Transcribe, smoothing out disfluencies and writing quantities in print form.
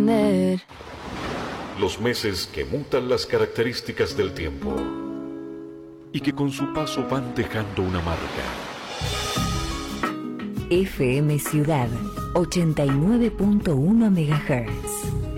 Los meses que mutan las características del tiempo y que con su paso van dejando una marca. FM Ciudad 89.1 MHz.